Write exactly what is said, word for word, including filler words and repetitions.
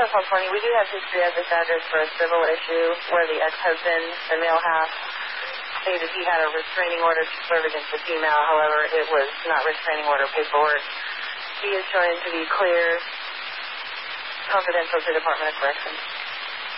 Southern California, we do have history at this address for a civil issue where the ex-husband, the male half, stated he had a restraining order to serve against the female. However, it was not restraining order paperwork. He is shown to be clear, confidential to the Department of Corrections.